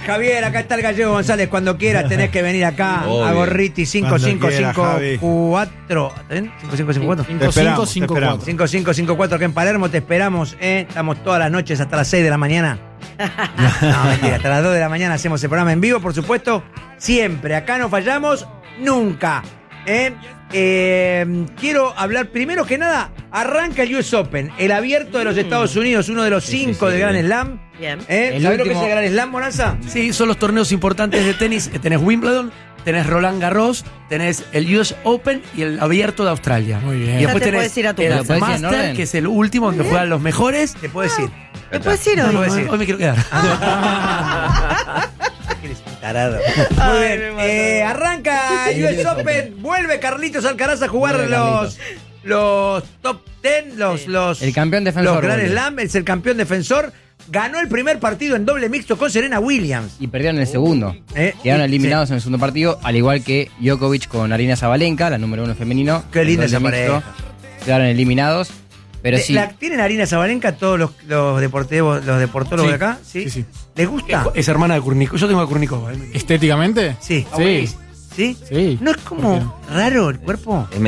Javier, acá está el Gallego González. Cuando quieras tenés que venir acá a Gorriti 5554. ¿Ven? 5554. 5554. 5554 acá en Palermo. Te esperamos. Estamos todas las noches hasta las 6 de la mañana. No, mentira. Hasta las 2 de la mañana hacemos el programa en vivo, por supuesto. Siempre. Acá no fallamos nunca. Quiero hablar, primero que nada, arranca el US Open, el abierto de los Estados Unidos, uno de los 5 del Grand Slam. Bien. ¿Sabés lo que es el Grand Slam, Bonanza? Sí, son los torneos importantes de tenis. Tenés Wimbledon, tenés Roland Garros, tenés el US Open y el abierto de Australia. Muy bien. Y después Ya te tenés puedes ir a tu el casa. Master, que es el último donde juegan los mejores. Te puedo decir. ¿Te puedes ir hoy? Hoy me quiero quedar. Eres un tarado. Muy bien. Arranca US Open. Vuelve Carlitos Alcaraz a jugar los top 10, el campeón defensor. Los Grand vuelve. Slam. Es el campeón defensor. Ganó el primer partido en doble mixto con Serena Williams. Y perdieron el segundo. Quedaron eliminados en el segundo partido, al igual que Djokovic con Aryna Sabalenka, la número 1 femenino. Qué linda esa En doble mixto, pareja. Quedaron eliminados. Pero sí. ¿Tienen Aryna Sabalenka todos los deportólogos Sí. de acá? Sí, sí. ¿Les gusta? Es hermana de Kurnikova. Yo tengo a Kurnikova. ¿Estéticamente? Sí. Sí. ¿Sí? Sí. ¿No es como raro el cuerpo?